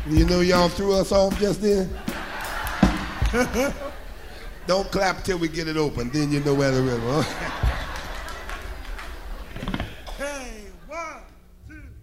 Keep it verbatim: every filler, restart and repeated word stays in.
You know y'all threw us off just then? Don't clap till we get it open, then you know where the rhythm. Huh?